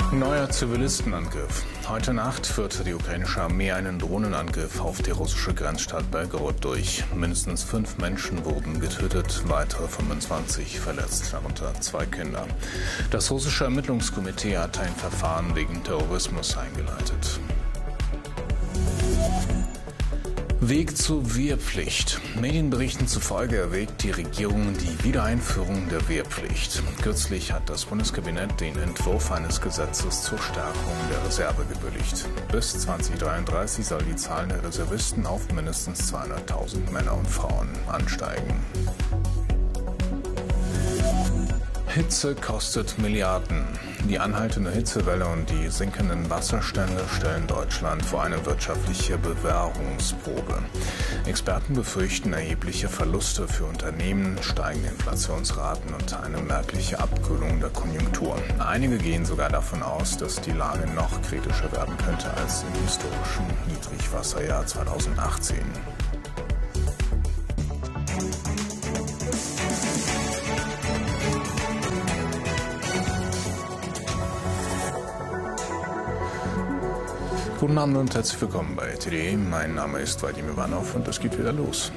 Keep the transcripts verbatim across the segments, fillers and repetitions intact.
Neuer Zivilistenangriff. Heute Nacht führte die ukrainische Armee einen Drohnenangriff auf die russische Grenzstadt Belgorod durch. Mindestens fünf Menschen wurden getötet, weitere fünfundzwanzig verletzt, darunter zwei Kinder. Das russische Ermittlungskomitee hat ein Verfahren wegen Terrorismus eingeleitet. Weg zur Wehrpflicht. Medienberichten zufolge erwägt die Regierung die Wiedereinführung der Wehrpflicht. Kürzlich hat das Bundeskabinett den Entwurf eines Gesetzes zur Stärkung der Reserve gebilligt. Bis zweitausenddreiunddreißig soll die Zahl der Reservisten auf mindestens zweihunderttausend Männer und Frauen ansteigen. Hitze kostet Milliarden. Die anhaltende Hitzewelle und die sinkenden Wasserstände stellen Deutschland vor eine wirtschaftliche Bewährungsprobe. Experten befürchten erhebliche Verluste für Unternehmen, steigende Inflationsraten und eine merkliche Abkühlung der Konjunktur. Einige gehen sogar davon aus, dass die Lage noch kritischer werden könnte als im historischen Niedrigwasserjahr zweitausendachtzehn. Guten Abend und herzlich willkommen bei T D E. Mein Name ist Vadim Ivanov und es geht wieder los.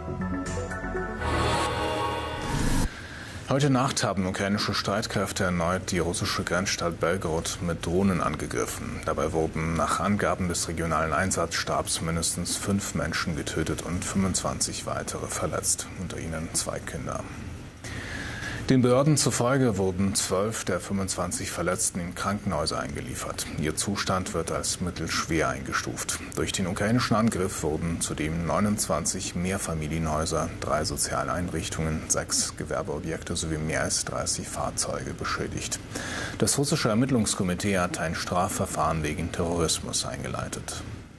Heute Nacht haben ukrainische Streitkräfte erneut die russische Grenzstadt Belgorod mit Drohnen angegriffen. Dabei wurden nach Angaben des regionalen Einsatzstabs mindestens fünf Menschen getötet und fünfundzwanzig weitere verletzt, unter ihnen zwei Kinder. Den Behörden zufolge wurden zwölf der fünfundzwanzig Verletzten in Krankenhäuser eingeliefert. Ihr Zustand wird als mittelschwer eingestuft. Durch den ukrainischen Angriff wurden zudem neunundzwanzig Mehrfamilienhäuser, drei Sozialeinrichtungen, sechs Gewerbeobjekte sowie mehr als dreißig Fahrzeuge beschädigt. Das russische Ermittlungskomitee hat ein Strafverfahren wegen Terrorismus eingeleitet.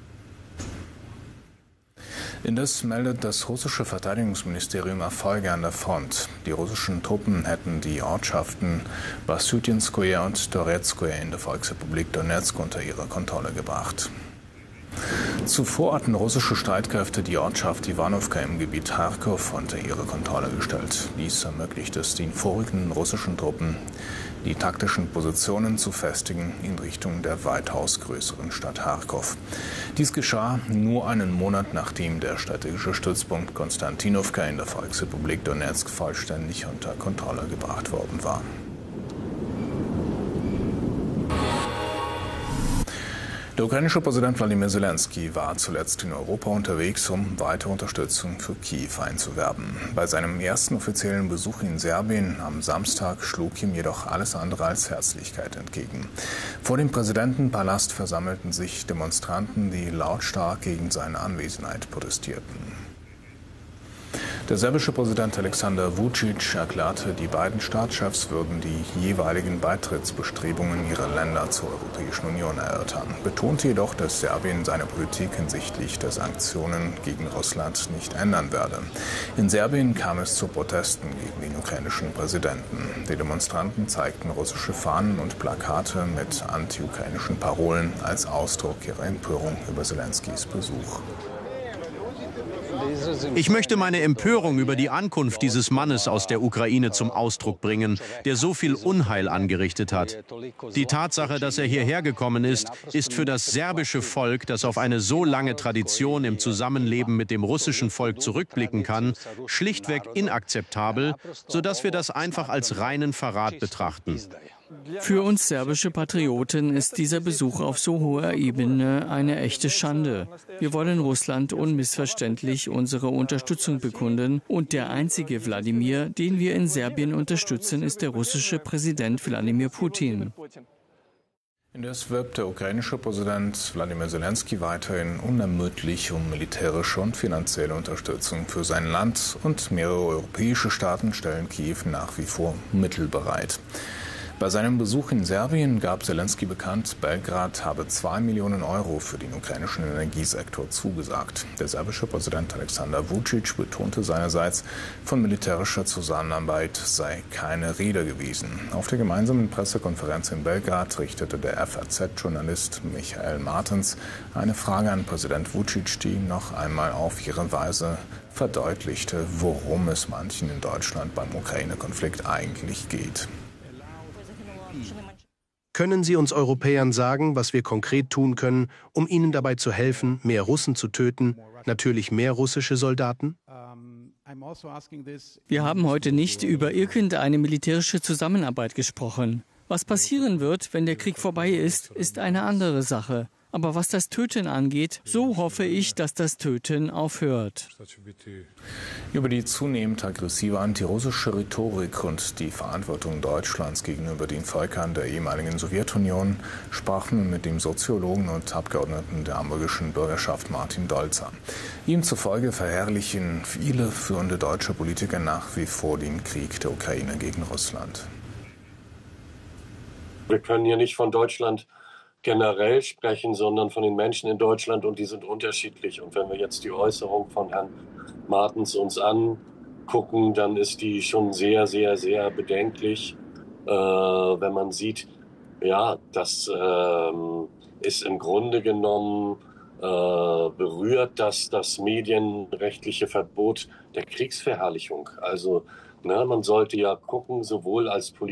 Indes meldet das russische Verteidigungsministerium Erfolge an der Front. Die russischen Truppen hätten die Ortschaften Basyutynskoje und Toretskoje in der Volksrepublik Donezk unter ihre Kontrolle gebracht. Zuvor hatten russische Streitkräfte die Ortschaft Iwanowka im Gebiet Charkow unter ihre Kontrolle gestellt. Dies ermöglicht es den vorrückenden russischen Truppen, die taktischen Positionen zu festigen in Richtung der weitaus größeren Stadt Charkow. Dies geschah nur einen Monat, nachdem der strategische Stützpunkt Konstantinowka in der Volksrepublik Donezk vollständig unter Kontrolle gebracht worden war. Der ukrainische Präsident Wladimir Zelensky war zuletzt in Europa unterwegs, um weitere Unterstützung für Kiew einzuwerben. Bei seinem ersten offiziellen Besuch in Serbien am Samstag schlug ihm jedoch alles andere als Herzlichkeit entgegen. Vor dem Präsidentenpalast versammelten sich Demonstranten, die lautstark gegen seine Anwesenheit protestierten. Der serbische Präsident Aleksandar Vučić erklärte, die beiden Staatschefs würden die jeweiligen Beitrittsbestrebungen ihrer Länder zur Europäischen Union erörtern, betonte jedoch, dass Serbien seine Politik hinsichtlich der Sanktionen gegen Russland nicht ändern werde. In Serbien kam es zu Protesten gegen den ukrainischen Präsidenten. Die Demonstranten zeigten russische Fahnen und Plakate mit anti-ukrainischen Parolen als Ausdruck ihrer Empörung über Zelenskys Besuch. Ich möchte meine Empörung über die Ankunft dieses Mannes aus der Ukraine zum Ausdruck bringen, der so viel Unheil angerichtet hat. Die Tatsache, dass er hierher gekommen ist, ist für das serbische Volk, das auf eine so lange Tradition im Zusammenleben mit dem russischen Volk zurückblicken kann, schlichtweg inakzeptabel, sodass wir das einfach als reinen Verrat betrachten. Für uns serbische Patrioten ist dieser Besuch auf so hoher Ebene eine echte Schande. Wir wollen Russland unmissverständlich unsere Unterstützung bekunden und der einzige Wladimir, den wir in Serbien unterstützen, ist der russische Präsident Wladimir Putin. Indes wirbt der ukrainische Präsident Wladimir Zelensky weiterhin unermüdlich um militärische und finanzielle Unterstützung für sein Land und mehrere europäische Staaten stellen Kiew nach wie vor Mittel bereit. Bei seinem Besuch in Serbien gab Zelensky bekannt, Belgrad habe zwei Millionen Euro für den ukrainischen Energiesektor zugesagt. Der serbische Präsident Aleksandar Vučić betonte seinerseits, von militärischer Zusammenarbeit sei keine Rede gewesen. Auf der gemeinsamen Pressekonferenz in Belgrad richtete der F A Z-Journalist Michael Martens eine Frage an Präsident Vučić, die noch einmal auf ihre Weise verdeutlichte, worum es manchen in Deutschland beim Ukraine-Konflikt eigentlich geht. Können Sie uns Europäern sagen, was wir konkret tun können, um Ihnen dabei zu helfen, mehr Russen zu töten, natürlich mehr russische Soldaten? Wir haben heute nicht über irgendeine militärische Zusammenarbeit gesprochen. Was passieren wird, wenn der Krieg vorbei ist, ist eine andere Sache. Aber was das Töten angeht, so hoffe ich, dass das Töten aufhört. Über die zunehmend aggressive antirussische Rhetorik und die Verantwortung Deutschlands gegenüber den Völkern der ehemaligen Sowjetunion sprachen wir mit dem Soziologen und Abgeordneten der hamburgischen Bürgerschaft Martin Dolzer. Ihm zufolge verherrlichen viele führende deutsche Politiker nach wie vor den Krieg der Ukraine gegen Russland. Wir können hier nicht von Deutschland generell sprechen, sondern von den Menschen in Deutschland, und die sind unterschiedlich. Und wenn wir jetzt die Äußerung von Herrn Martens uns angucken, dann ist die schon sehr, sehr, sehr bedenklich, äh, wenn man sieht, ja, das äh, ist im Grunde genommen äh, berührt das, das medienrechtliche Verbot der Kriegsverherrlichung. Also ne, man sollte ja gucken, sowohl als Politiker